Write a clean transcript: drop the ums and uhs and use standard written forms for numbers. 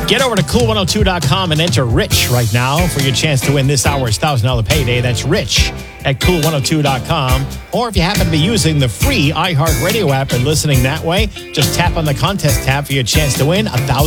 Get over to cool102.com and enter Rich right now for your chance to win this hour's $1,000 payday. That's Rich at cool102.com. Or if you happen to be using the free iHeartRadio app and listening that way, just tap on the contest tab for your chance to win $1,000.